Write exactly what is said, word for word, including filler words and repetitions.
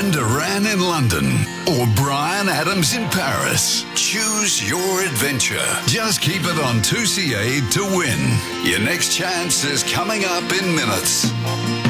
Duran Duran in London or Bryan Adams in Paris. Choose your adventure. Just keep it on two C A to win. Your next chance is coming up in minutes.